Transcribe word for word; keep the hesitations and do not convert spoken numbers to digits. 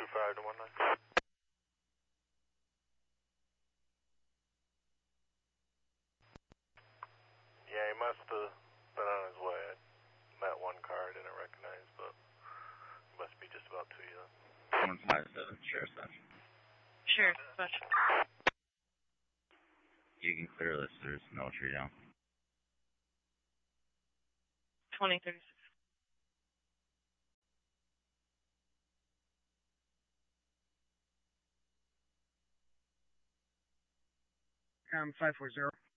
two five to one nine. Yeah, he must have been on his way. That one car I didn't recognize, but he must be just about to you. one five seven, Sheriff's Station. Sheriff's Station. You can clear this, there's no tree down. twenty thirty-six. Um, five four zero.